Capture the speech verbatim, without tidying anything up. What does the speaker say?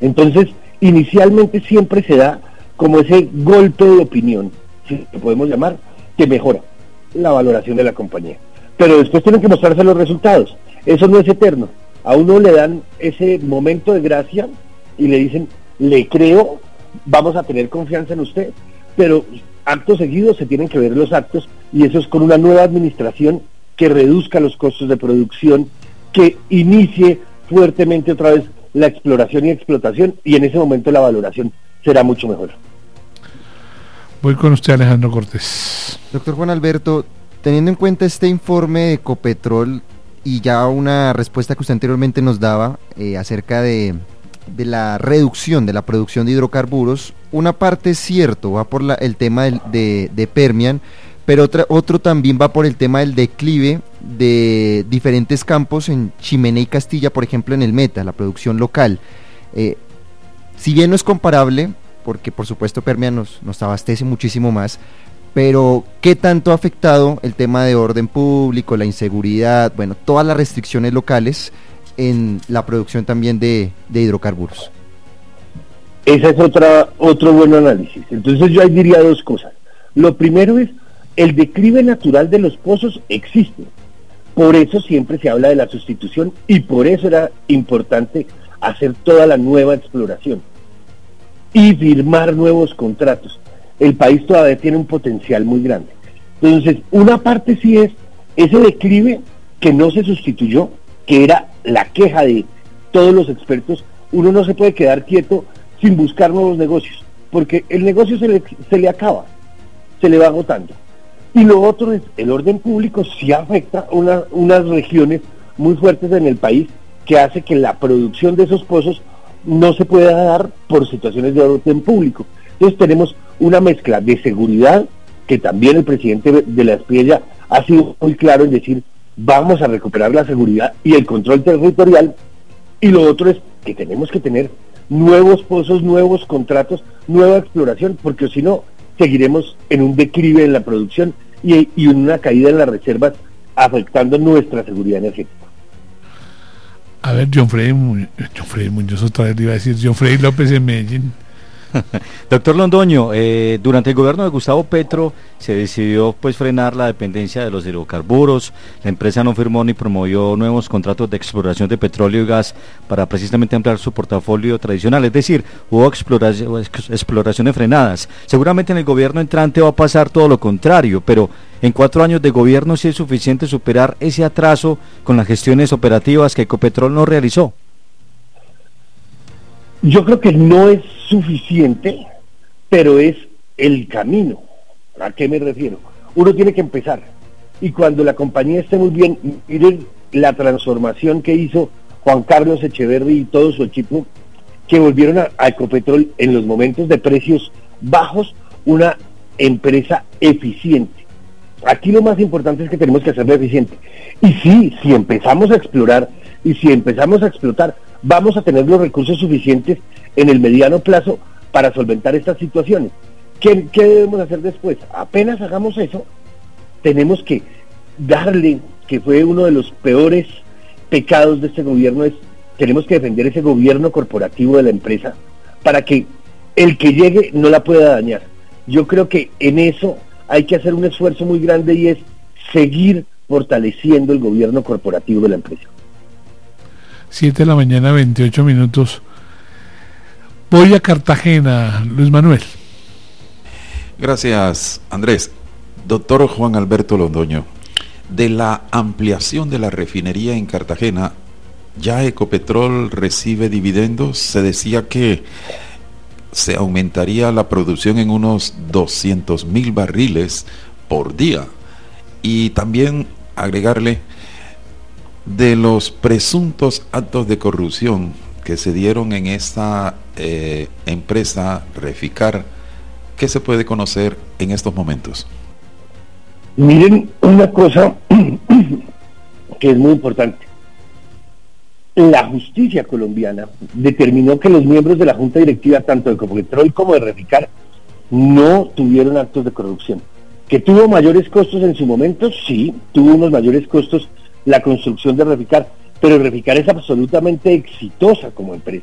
Entonces, inicialmente siempre se da como ese golpe de opinión, si lo podemos llamar, que mejora la valoración de la compañía. Pero después tienen que mostrarse los resultados. Eso no es eterno. A uno le dan ese momento de gracia y le dicen, le creo, vamos a tener confianza en usted, pero acto seguido se tienen que ver los actos, y eso es con una nueva administración que reduzca los costos de producción, que inicie fuertemente otra vez la exploración y explotación, y en ese momento la valoración será mucho mejor. Voy con usted, Alejandro Cortés. Doctor Juan Alberto, teniendo en cuenta este informe de Ecopetrol y ya una respuesta que usted anteriormente nos daba eh, acerca de, de la reducción de la producción de hidrocarburos, una parte es cierto, va por la, el tema del, de, de Permian, pero otra, otro también va por el tema del declive de diferentes campos en Chimené y Castilla, por ejemplo en el Meta, la producción local. Eh, si bien no es comparable, porque por supuesto Permian nos, nos abastece muchísimo más, pero ¿qué tanto ha afectado el tema de orden público, la inseguridad, bueno, todas las restricciones locales en la producción también de, de hidrocarburos? Ese es otra, otro buen análisis. Entonces yo ahí diría dos cosas. Lo primero es, el declive natural de los pozos existe. Por eso siempre se habla de la sustitución, y por eso era importante hacer toda la nueva exploración y firmar nuevos contratos. El país todavía tiene un potencial muy grande. Entonces, una parte sí es ese declive que no se sustituyó, que era la queja de todos los expertos. Uno no se puede quedar quieto sin buscar nuevos negocios, porque el negocio se le, se le acaba, se le va agotando. Y lo otro es, el orden público sí afecta una, unas regiones muy fuertes en el país, que hace que la producción de esos pozos no se pueda dar por situaciones de orden público. Entonces tenemos una mezcla de seguridad, que también el presidente de la Espriella ha sido muy claro en decir, vamos a recuperar la seguridad y el control territorial, y lo otro es que tenemos que tener nuevos pozos, nuevos contratos, nueva exploración, porque si no, seguiremos en un declive en la producción y, y una caída en las reservas, afectando nuestra seguridad energética. A ver, John Freddy, John Freddy Muñoz, otra vez le iba a decir, John Freddy López en Medellín. Doctor Londoño, eh, durante el gobierno de Gustavo Petro se decidió pues frenar la dependencia de los hidrocarburos. La empresa no firmó ni promovió nuevos contratos de exploración de petróleo y gas para precisamente ampliar su portafolio tradicional, es decir, hubo exploración, exploraciones frenadas. Seguramente en el gobierno entrante va a pasar todo lo contrario, pero en cuatro años de gobierno sí es suficiente superar ese atraso con las gestiones operativas que Ecopetrol no realizó. Yo creo que no es suficiente, pero es el camino. ¿A qué me refiero? Uno tiene que empezar, y cuando la compañía esté muy bien, miren la transformación que hizo Juan Carlos Echeverry y todo su equipo, que volvieron a, a Ecopetrol en los momentos de precios bajos, una empresa eficiente. Aquí lo más importante es que tenemos que hacerla eficiente. Y sí, si empezamos a explorar y si empezamos a explotar, vamos a tener los recursos suficientes en el mediano plazo para solventar estas situaciones. ¿Qué, qué debemos hacer después? Apenas hagamos eso, tenemos que darle, que fue uno de los peores pecados de este gobierno, es tenemos que defender ese gobierno corporativo de la empresa para que el que llegue no la pueda dañar. Yo creo que en eso hay que hacer un esfuerzo muy grande, y es seguir fortaleciendo el gobierno corporativo de la empresa. siete de la mañana, veintiocho minutos. Voy a Cartagena, Luis Manuel. Gracias, Andrés. Doctor Juan Alberto Londoño, de la ampliación de la refinería en Cartagena, ¿ya Ecopetrol recibe dividendos? Se decía que se aumentaría la producción en unos doscientos mil barriles por día. Y también agregarle, de los presuntos actos de corrupción que se dieron en esta eh, empresa Reficar, ¿qué se puede conocer en estos momentos? Miren una cosa que es muy importante. La justicia colombiana determinó que los miembros de la junta directiva, tanto de Ecopetrol como de Reficar, no tuvieron actos de corrupción. ¿Que tuvo mayores costos en su momento? Sí, tuvo unos mayores costos la construcción de Reficar, pero Reficar es absolutamente exitosa como empresa.